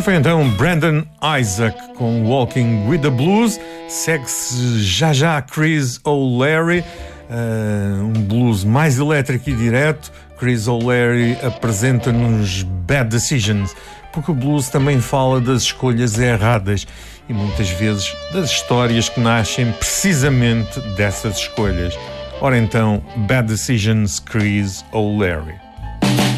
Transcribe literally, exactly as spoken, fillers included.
foi então Brandon Isaac com Walking with the Blues. Segue-se já já Chris O'Leary, uh, um blues mais elétrico e direto. Chris O'Leary apresenta-nos Bad Decisions, porque o blues também fala das escolhas erradas e muitas vezes das histórias que nascem precisamente dessas escolhas. Ora então, Bad Decisions, Chris O'Leary.